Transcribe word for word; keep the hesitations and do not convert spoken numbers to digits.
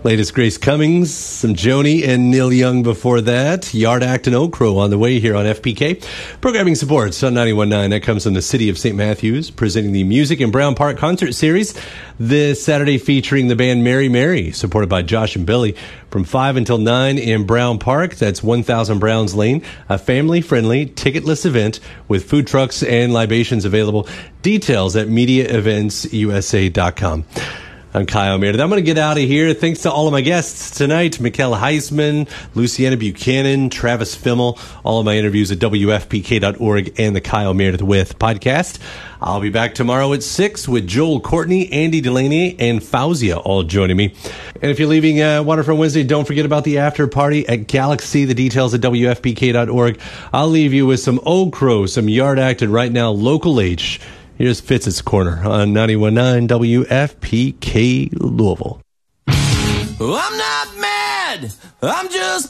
Latest Grace Cummings, some Joni and Neil Young before that. Yard Act and Oak Crow on the way here on F P K. Programming supports on ninety-one point nine. That comes from the City of Saint Matthews, presenting the Music in Brown Park concert series this Saturday featuring the band Mary Mary, supported by Josh and Billy, from five until nine in Brown Park. That's one thousand Browns Lane, a family-friendly, ticketless event with food trucks and libations available. Details at media events u s a dot com. I'm Kyle Meredith. I'm going to get out of here. Thanks to all of my guests tonight. Mikkel Heisman, Luciana Buchanan, Travis Fimmel. All of my interviews at W F P K dot org and the Kyle Meredith With podcast. I'll be back tomorrow at six with Joel Courtney, Andy Delaney, and Fauzia all joining me. And if you're leaving uh, Waterfront Wednesday, don't forget about the after party at Galaxy. The details at W F P K dot org. I'll leave you with some Old Crow, some Yard Act, and right now, Local H. Here's Fitz's Corner on ninety-one point nine W F P K Louisville. I'm not mad. I'm just